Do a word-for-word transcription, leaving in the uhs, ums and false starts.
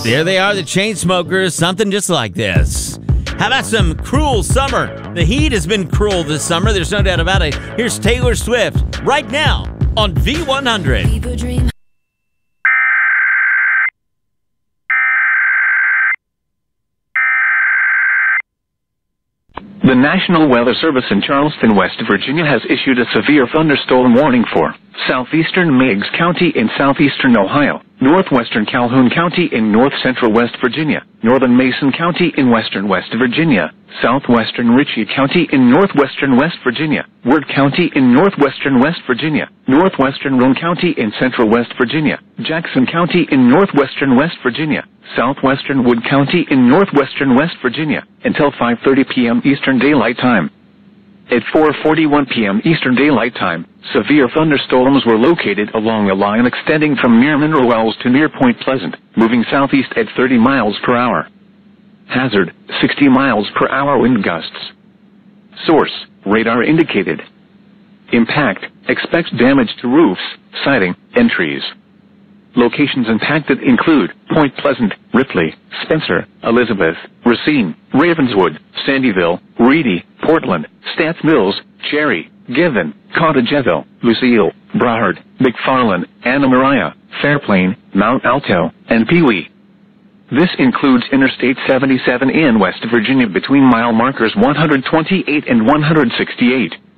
There they are, the Chainsmokers, something just like this. How about some Cruel Summer? The heat has been cruel this summer, there's no doubt about it. Here's Taylor Swift right now on V one hundred. Fever dream. The National Weather Service in Charleston, West Virginia has issued a severe thunderstorm warning for southeastern Meigs County in southeastern Ohio, northwestern Calhoun County in north-central West Virginia, northern Mason County in western West Virginia, southwestern Ritchie County in northwestern West Virginia, Wirt County in northwestern West Virginia, northwestern Roane County in central West Virginia, Jackson County in northwestern West Virginia, southwestern Wood County in northwestern West Virginia, until five thirty p.m. Eastern Daylight Time. At four forty-one p.m. Eastern Daylight Time, severe thunderstorms were located along a line extending from near Mineral Wells to near Point Pleasant, moving southeast at thirty miles per hour. Hazard, sixty miles per hour wind gusts. Source, radar indicated. Impact, expects damage to roofs, siding, and trees. Locations impacted include Point Pleasant, Ripley, Spencer, Elizabeth, Racine, Ravenswood, Sandyville, Reedy, Portland, Stats Mills, Cherry, Given, Cottageville, Lucille, Broward, McFarland, Anna Maria, Fairplain, Mount Alto, and Pee Wee. This includes Interstate seventy-seven in West Virginia between mile markers one hundred twenty-eight and one hundred sixty-eight.